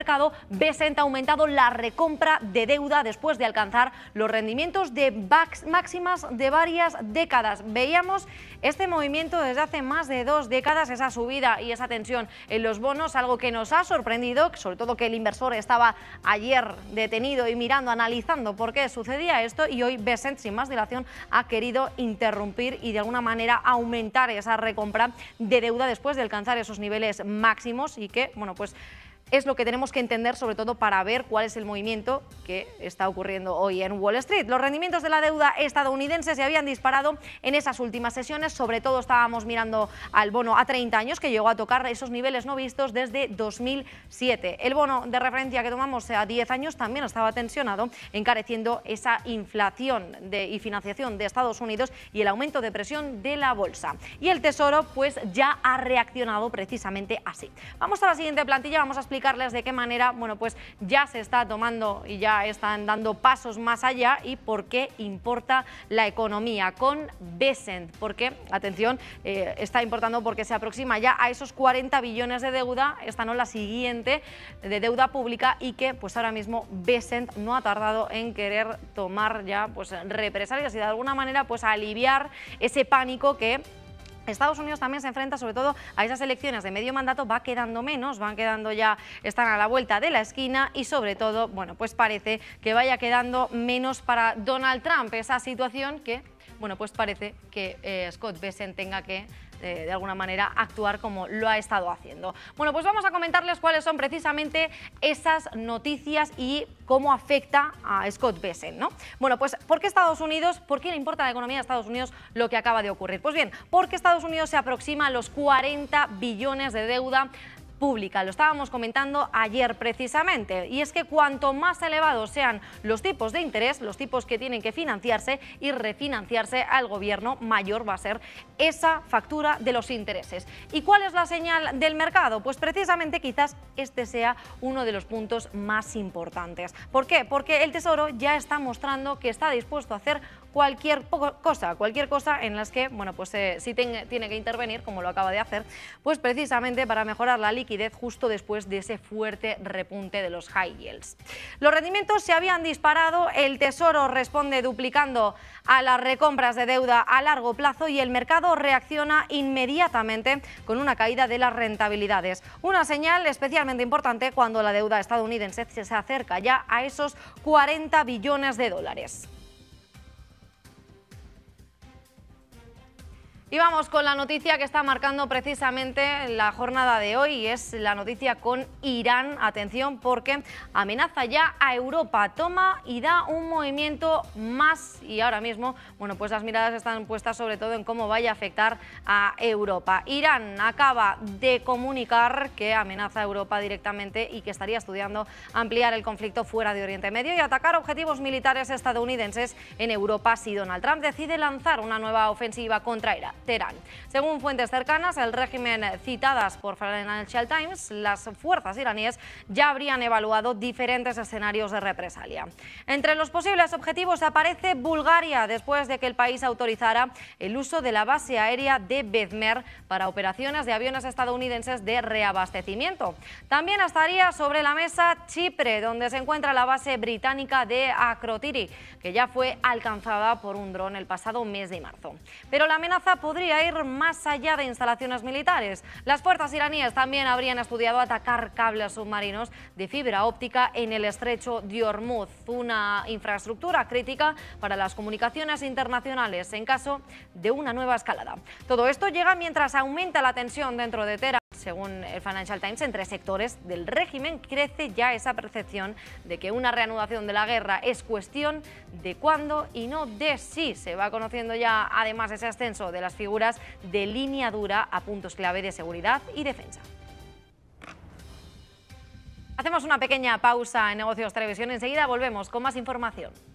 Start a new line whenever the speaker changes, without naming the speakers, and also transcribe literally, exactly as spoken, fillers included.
mercado, Besant ha aumentado la recompra de deuda después de alcanzar los rendimientos de máximas de varias décadas. Veíamos este movimiento desde hace más de dos décadas, esa subida y esa tensión en los bonos, algo que nos ha sorprendido, sobre todo que el inversor estaba ayer detenido y mirando, analizando por qué sucedía esto, y hoy Besant, sin más dilación, ha querido interrumpir y de alguna manera aumentar esa recompra de deuda después de alcanzar esos niveles máximos, y que, bueno, pues es lo que tenemos que entender, sobre todo para ver cuál es el movimiento que está ocurriendo hoy en Wall Street. Los rendimientos de la deuda estadounidense se habían disparado en esas últimas sesiones, sobre todo estábamos mirando al bono a treinta años, que llegó a tocar esos niveles no vistos desde dos mil siete. El bono de referencia que tomamos a diez años también estaba tensionado, encareciendo esa inflación de, y financiación de Estados Unidos y el aumento de presión de la bolsa. Y el Tesoro pues ya ha reaccionado precisamente así. Vamos a la siguiente plantilla, vamos a explicar de qué manera, bueno, pues ya se está tomando y ya están dando pasos más allá y por qué importa la economía con Besant, porque, atención, eh, está importando porque se aproxima ya a esos cuarenta billones de deuda, esta no la siguiente, de deuda pública, y que pues ahora mismo Besant no ha tardado en querer tomar ya pues represalias y de alguna manera pues aliviar ese pánico que Estados Unidos también se enfrenta, sobre todo a esas elecciones de medio mandato. Va quedando menos, van quedando ya, están a la vuelta de la esquina, y sobre todo, bueno, pues parece que vaya quedando menos para Donald Trump, esa situación que, bueno, pues parece que eh, Scott Besant tenga que Eh, de alguna manera actuar como lo ha estado haciendo. Bueno, pues vamos a comentarles cuáles son precisamente esas noticias y cómo afecta a Scott Besant, ¿no? Bueno, pues ¿por qué Estados Unidos? ¿Por qué le importa a la economía de Estados Unidos lo que acaba de ocurrir? Pues bien, porque Estados Unidos se aproxima a los cuarenta billones de deuda pública. Lo estábamos comentando ayer precisamente, y es que cuanto más elevados sean los tipos de interés, los tipos que tienen que financiarse y refinanciarse al gobierno, mayor va a ser esa factura de los intereses. ¿Y cuál es la señal del mercado? Pues precisamente quizás este sea uno de los puntos más importantes. ¿Por qué? Porque el Tesoro ya está mostrando que está dispuesto a hacer cualquier cosa, cualquier cosa en las que, bueno, pues eh, si ten, tiene que intervenir, como lo acaba de hacer, pues precisamente para mejorar la liquidez justo después de ese fuerte repunte de los high yields. Los rendimientos se habían disparado, el Tesoro responde duplicando a las recompras de deuda a largo plazo y el mercado reacciona inmediatamente con una caída de las rentabilidades. Una señal especialmente importante cuando la deuda estadounidense se acerca ya a esos cuarenta billones de dólares. Y vamos con la noticia que está marcando precisamente la jornada de hoy, y es la noticia con Irán. Atención, porque amenaza ya a Europa, toma y da un movimiento más, y ahora mismo, bueno, pues las miradas están puestas sobre todo en cómo vaya a afectar a Europa. Irán acaba de comunicar que amenaza a Europa directamente y que estaría estudiando ampliar el conflicto fuera de Oriente Medio y atacar objetivos militares estadounidenses en Europa si Donald Trump decide lanzar una nueva ofensiva contra Irán. Teherán. Según fuentes cercanas al régimen citadas por Financial Times, las fuerzas iraníes ya habrían evaluado diferentes escenarios de represalia. Entre los posibles objetivos aparece Bulgaria, después de que el país autorizara el uso de la base aérea de Bezmer para operaciones de aviones estadounidenses de reabastecimiento. También estaría sobre la mesa Chipre, donde se encuentra la base británica de Akrotiri, que ya fue alcanzada por un dron el pasado mes de marzo. Pero la amenaza podría ir más allá de instalaciones militares. Las fuerzas iraníes también habrían estudiado atacar cables submarinos de fibra óptica en el estrecho de Hormuz, una infraestructura crítica para las comunicaciones internacionales en caso de una nueva escalada. Todo esto llega mientras aumenta la tensión dentro de Teherán. Según el Financial Times, entre sectores del régimen crece ya esa percepción de que una reanudación de la guerra es cuestión de cuándo y no de si. Se va conociendo ya además ese ascenso de las figuras de línea dura a puntos clave de seguridad y defensa. Hacemos una pequeña pausa en Negocios Televisión, enseguida volvemos con más información.